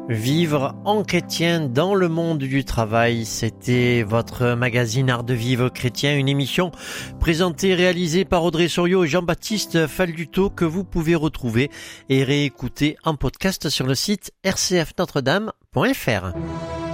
Vivre en chrétien dans le monde du travail, c'était votre magazine Art de Vivre Chrétien, une émission présentée et réalisée par Audrey Soriot et Jean-Baptiste Falduto que vous pouvez retrouver et réécouter en podcast sur le site rcfnotredame.fr.